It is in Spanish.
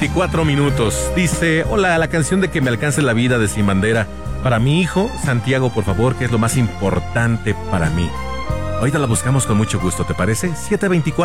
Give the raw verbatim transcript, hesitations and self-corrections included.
veinticuatro minutos. Dice, hola, la canción de Que me alcance la vida de Sin Bandera. Para mi hijo, Santiago, por favor, que es lo más importante para mí. Ahorita la buscamos con mucho gusto, ¿te parece? siete veinticuatro.